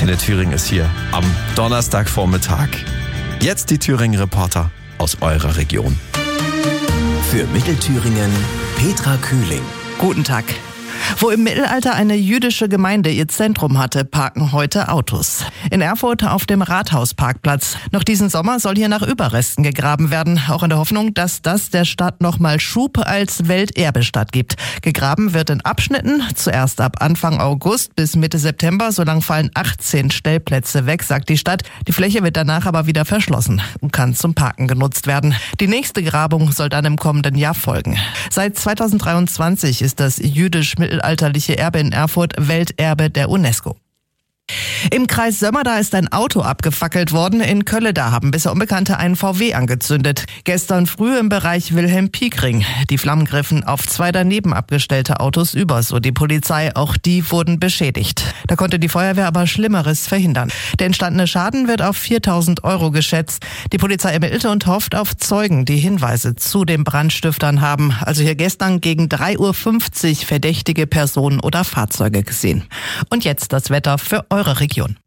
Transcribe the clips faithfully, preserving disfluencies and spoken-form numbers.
Antenne Thüringen ist hier am Donnerstagvormittag. Jetzt die Thüringen-Reporter aus eurer Region. Für Mittelthüringen Petra Kühling. Guten Tag. Wo im Mittelalter eine jüdische Gemeinde ihr Zentrum hatte, parken heute Autos. In Erfurt auf dem Rathausparkplatz. Noch diesen Sommer soll hier nach Überresten gegraben werden. Auch in der Hoffnung, dass das der Stadt nochmal Schub als Welterbestadt gibt. Gegraben wird in Abschnitten. Zuerst ab Anfang August bis Mitte September. Solang fallen achtzehn Stellplätze weg, sagt die Stadt. Die Fläche wird danach aber wieder verschlossen und kann zum Parken genutzt werden. Die nächste Grabung soll dann im kommenden Jahr folgen. Seit zweitausenddreiundzwanzig ist das jüdisch-mittelalterliche Erbe in Erfurt Welterbe der UNESCO. Im Kreis Sömmerda ist ein Auto abgefackelt worden. In Kölleda haben bisher Unbekannte einen V W angezündet. Gestern früh im Bereich Wilhelm-Pieck-Ring. Die Flammen griffen auf zwei daneben abgestellte Autos über, so die Polizei. Auch die wurden beschädigt. Da konnte die Feuerwehr aber Schlimmeres verhindern. Der entstandene Schaden wird auf viertausend Euro geschätzt. Die Polizei ermittelte und hofft auf Zeugen, die Hinweise zu den Brandstiftern haben. Also hier gestern gegen drei Uhr fünfzig verdächtige Personen oder Fahrzeuge gesehen. Und jetzt das Wetter für eure Region.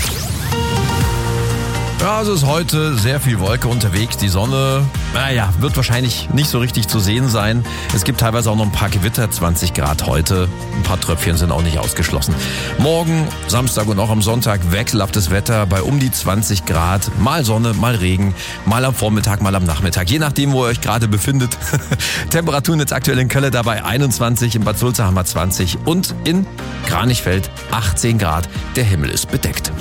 Ja, es ist heute sehr viel Wolke unterwegs. Die Sonne, naja, wird wahrscheinlich nicht so richtig zu sehen sein. Es gibt teilweise auch noch ein paar Gewitter, zwanzig Grad heute. Ein paar Tröpfchen sind auch nicht ausgeschlossen. Morgen, Samstag und auch am Sonntag wechselhaftes Wetter bei um die zwanzig Grad. Mal Sonne, mal Regen, mal am Vormittag, mal am Nachmittag. Je nachdem, wo ihr euch gerade befindet. Temperaturen jetzt aktuell in Köln dabei einundzwanzig, in Bad Sulza haben wir zwanzig und in Kranichfeld achtzehn Grad. Der Himmel ist bedeckt.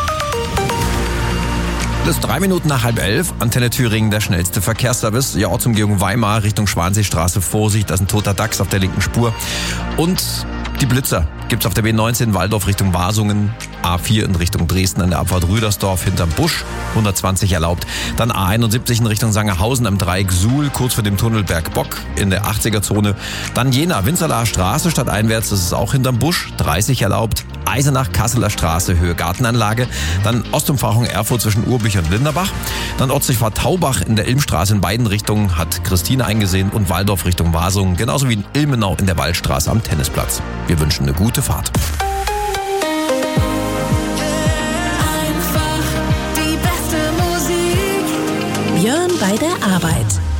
Das ist drei Minuten nach halb elf. Antenne Thüringen, der schnellste Verkehrsservice. Ja, Ortsumgehung Weimar Richtung Schwanseestraße. Vorsicht, da ist ein toter Dachs auf der linken Spur. Und die Blitzer gibt's auf der B neunzehn Waldorf Richtung Wasungen. A vier in Richtung Dresden an der Abfahrt Rüdersdorf hinterm Busch. hundertzwanzig erlaubt. Dann A einundsiebzig in Richtung Sangerhausen am Dreieck Suhl, kurz vor dem Tunnel Bergbock in der achtziger-Zone. Dann Jena, Winzerlaer Straße stadteinwärts, das ist auch hinterm Busch, dreißig erlaubt. Eisenach, Kasseler Straße, Höhe Gartenanlage. Dann Ostumfahrung Erfurt zwischen Urbich und Linderbach. Dann Ortsdurchfahrt Taubach in der Ilmstraße in beiden Richtungen hat Christine eingesehen und Waldorf Richtung Wasungen, genauso wie in Ilmenau in der Waldstraße am Tennisplatz. Wir wünschen eine gute Fahrt. Björn bei der Arbeit.